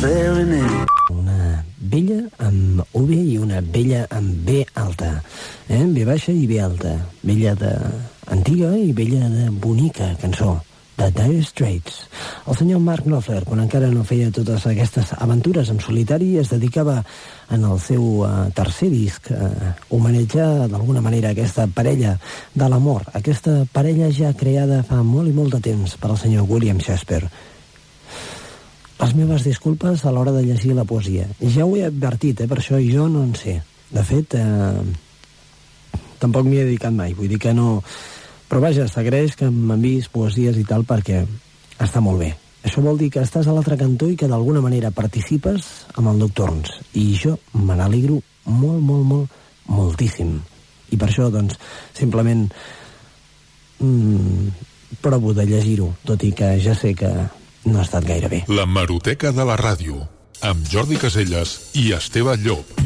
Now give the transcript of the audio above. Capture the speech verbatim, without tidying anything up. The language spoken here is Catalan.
very name. Una bella amb V i una bella amb B alta. Eh? B baixa i B alta. Bella de antiga i bella de bonica cançó. The Dire Straits. El senyor Mark Knopfler, quan encara no feia totes aquestes aventures en solitari, es dedicava en el seu uh, tercer disc a uh, homenatjar d'alguna manera aquesta parella de l'amor, aquesta parella ja creada fa molt i molt de temps per al senyor William Shakespeare. Les meves disculpes a l'hora de llegir la poesia. Ja ho he advertit, eh, per això jo no en sé. De fet, eh, tampoc m'hi he dedicat mai, vull dir que no... Però vaja, s'agraeix que m'enviïs poesies i tal perquè està molt bé. Això vol dir que estàs a l'altre cantó i que d'alguna manera participes amb el Nocturns. I jo me n'alegro molt, molt, molt, moltíssim. I per això, doncs, simplement mmm, provo de llegir-ho, tot i que ja sé que no ha estat gaire bé. La Hemeroteca de la Ràdio, amb Jordi Caselles i Esteve Llop.